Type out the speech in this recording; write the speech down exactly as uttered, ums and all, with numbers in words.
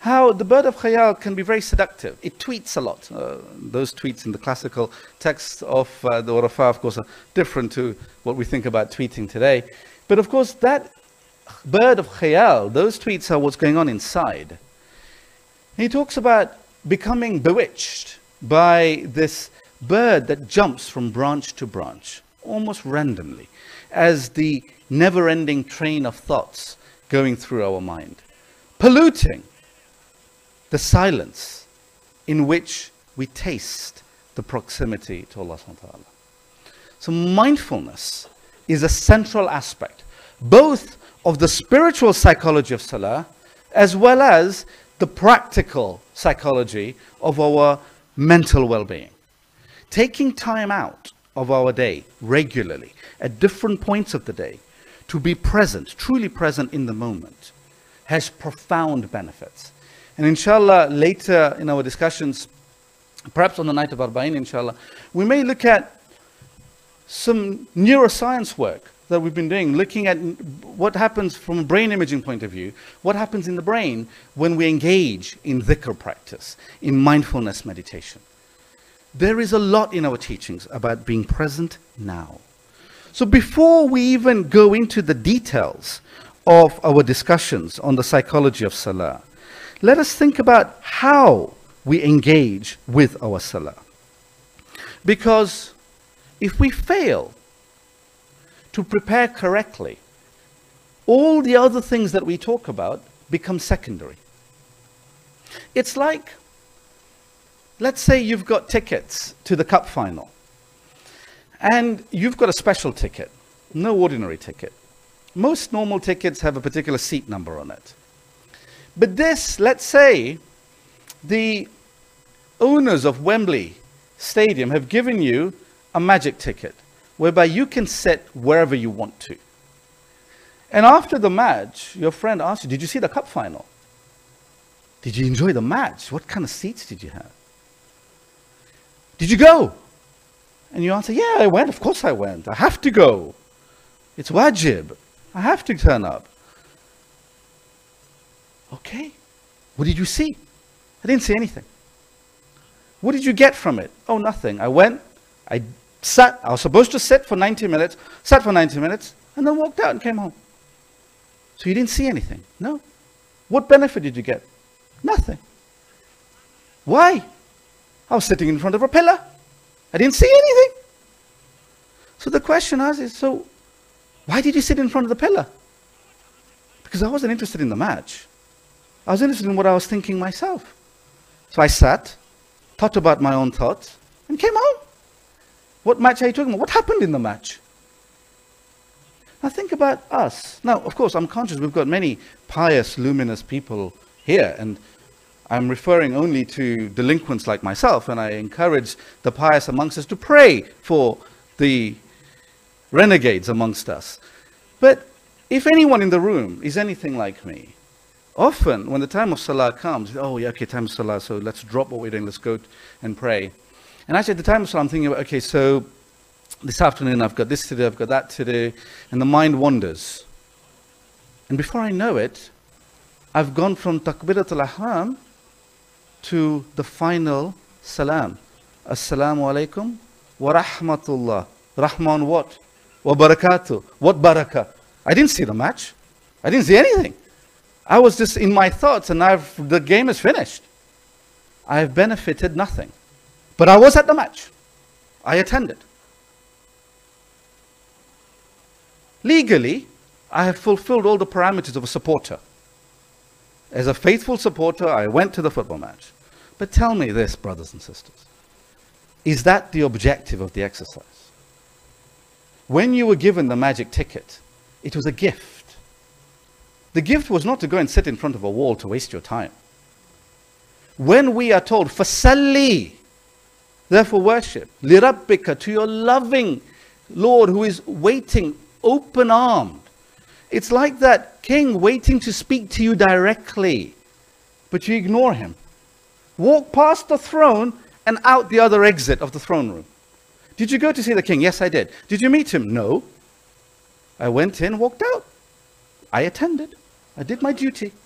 how the bird of khayal can be very seductive. It tweets a lot. Uh, those tweets in the classical texts of uh, the Urafa, of course, are different to what we think about tweeting today. But of course, that bird of khayal, those tweets are what's going on inside. He talks about becoming bewitched by this bird that jumps from branch to branch, almost randomly, as the never-ending train of thoughts going through our mind, polluting the silence in which we taste the proximity to Allah subhanahu wa ta'ala. So mindfulness is a central aspect, both of the spiritual psychology of salah, as well as the practical psychology of our mental well-being. Taking time out of our day regularly, at different points of the day, to be present, truly present in the moment, has profound benefits. And inshallah, later in our discussions, perhaps on the night of Arba'in, inshallah, we may look at some neuroscience work that we've been doing, looking at what happens from a brain imaging point of view, what happens in the brain when we engage in dhikr practice, in mindfulness meditation. There is a lot in our teachings about being present now. So before we even go into the details of our discussions on the psychology of salah, let us think about how we engage with our salah. Because if we fail to prepare correctly, all the other things that we talk about become secondary. It's like, let's say you've got tickets to the cup final, and you've got a special ticket, no ordinary ticket. Most normal tickets have a particular seat number on it. But this, let's say, the owners of Wembley Stadium have given you a magic ticket, whereby you can sit wherever you want to. And after the match, your friend asks you, did you see the cup final? Did you enjoy the match? What kind of seats did you have? Did you go? And you answer, yeah, I went. Of course I went. I have to go. It's wajib. I have to turn up. Okay. What did you see? I didn't see anything. What did you get from it? Oh, nothing. I went, I sat, I was supposed to sit for ninety minutes, sat for ninety minutes, and then walked out and came home. So you didn't see anything? No. What benefit did you get? Nothing. Why? I was sitting in front of a pillar. I didn't see anything. So the question is, so why did you sit in front of the pillar? Because I wasn't interested in the match. I was interested in what I was thinking myself. So I sat, thought about my own thoughts, and came home. What match are you talking about? What happened in the match? Now think about us. Now, of course, I'm conscious we've got many pious, luminous people here, and I'm referring only to delinquents like myself, and I encourage the pious amongst us to pray for the renegades amongst us. But if anyone in the room is anything like me, often when the time of salah comes, oh yeah, okay, time of salah, so let's drop what we're doing, let's go and pray. And actually at the time of salah, I'm thinking about, okay, so this afternoon I've got this to do, I've got that to do, and the mind wanders. And before I know it, I've gone from takbiratul ihram to the final salam. Assalamu alaikum wa rahmatullah. Rahman what? Wa barakatuh. What barakah? I didn't see the match. I didn't see anything. I was just in my thoughts, and I've, the game is finished. I have benefited nothing. But I was at the match. I attended. Legally, I have fulfilled all the parameters of a supporter. As a faithful supporter, I went to the football match. But tell me this, brothers and sisters. Is that the objective of the exercise? When you were given the magic ticket, it was a gift. The gift was not to go and sit in front of a wall to waste your time. When we are told, fasalli, therefore worship, lirabbika, to your loving Lord who is waiting, open-armed. It's like that king waiting to speak to you directly, but you ignore him. Walk past the throne and out the other exit of the throne room. Did you go to see the king? Yes, I did. Did you meet him? No. I went in, walked out. I attended. I did my duty.